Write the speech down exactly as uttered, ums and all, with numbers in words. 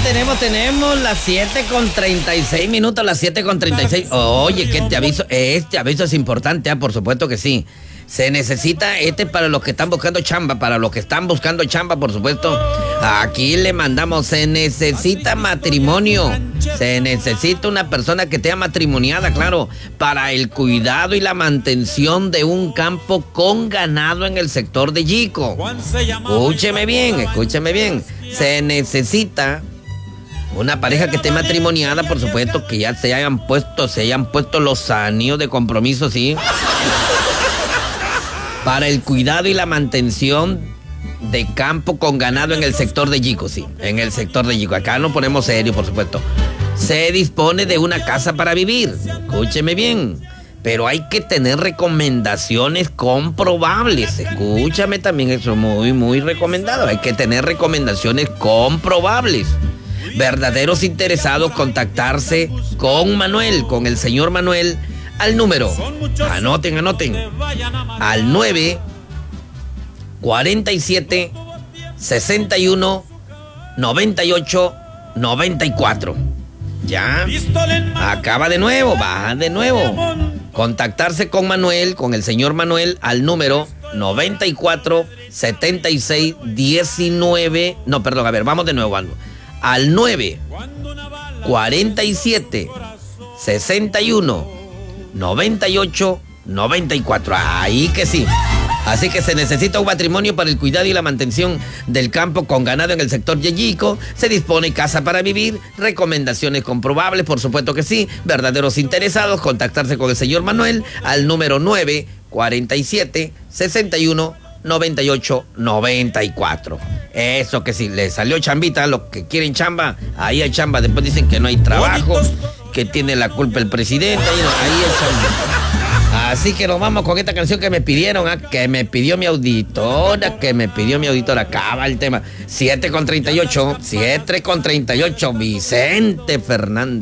tenemos, tenemos las siete con treinta y seis minutos, las siete con treinta y seis. Oye, que este aviso, este aviso es importante, ¿eh? Por supuesto que sí. Se necesita, este para los que están buscando chamba, para los que están buscando chamba, por supuesto. Aquí le mandamos, se necesita matrimonio. Se necesita una persona que esté matrimoniada, claro, para el cuidado y la mantención de un campo con ganado en el sector de Yico. Escúcheme bien, escúcheme bien. Se necesita una pareja que esté matrimoniada, por supuesto, que ya se hayan puesto, se hayan puesto los anillos de compromiso, sí. Para el cuidado y la mantención de campo con ganado en el sector de Yico, sí, en el sector de Yico. Acá nos ponemos serio, por supuesto. Se dispone de una casa para vivir, escúcheme bien, pero hay que tener recomendaciones comprobables. Escúchame también, eso es muy, muy recomendado. Hay que tener recomendaciones comprobables. Verdaderos interesados, contactarse con Manuel, con el señor Manuel, al número, anoten, anoten, al nueve cuarenta y siete sesenta y uno noventa y ocho noventa y cuatro. Ya, acaba de nuevo, baja de nuevo. Contactarse con Manuel, con el señor Manuel, al número noventa y cuatro setenta y seis diecinueve. No, perdón, a ver, vamos de nuevo, algo. Al nueve cuarenta y siete sesenta y uno noventa y ocho noventa y cuatro. Ahí que sí. Así que se necesita un matrimonio para el cuidado y la mantención del campo con ganado en el sector Yico. Se dispone casa para vivir. Recomendaciones comprobables, por supuesto que sí. Verdaderos interesados, contactarse con el señor Manuel al número nueve cuarenta y siete sesenta y uno noventa y ocho noventa y cuatro. Eso que sí, le salió chambita. Los que quieren chamba, ahí hay chamba. Después dicen que no hay trabajo, que tiene la culpa el presidente. Ahí, ahí hay chamba. Así que nos vamos con esta canción que me pidieron, ¿eh? Que me pidió mi auditora, que me pidió mi auditora. Acaba el tema. siete con treinta y ocho, siete con treinta y ocho, Vicente Fernández.